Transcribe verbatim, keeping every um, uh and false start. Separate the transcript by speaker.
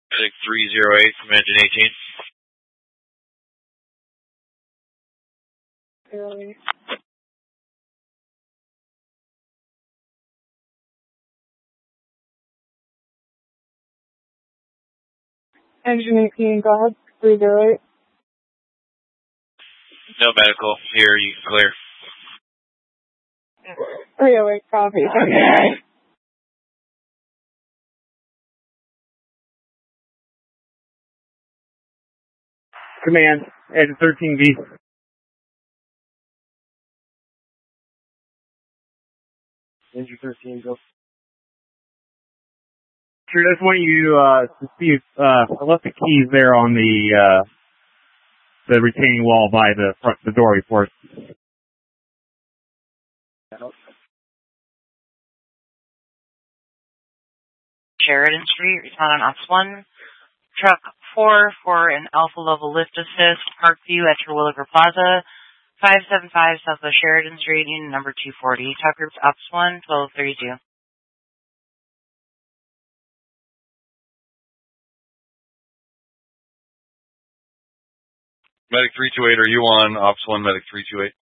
Speaker 1: Medic three zero eight from engine eighteen.
Speaker 2: Really? Engine eighteen, go ahead. three zero eight.
Speaker 1: No medical. Here, you can clear.
Speaker 2: three oh eight, copy. Okay.
Speaker 3: Command, engine thirteen V. Engine thirteen, go. Sure, I just want you uh, to see if uh, I left the keys there on the uh, the retaining wall by the front the door before.
Speaker 4: Sheridan Street, respond on Ops one. Truck four for an Alpha level lift assist, Parkview at Terwilliger Plaza, five seven five Southwest Sheridan Street, unit number two forty. Talk groups Ops one, twelve thirty-two.
Speaker 1: Medic three two eight, are you on Ops one, Medic three two eight?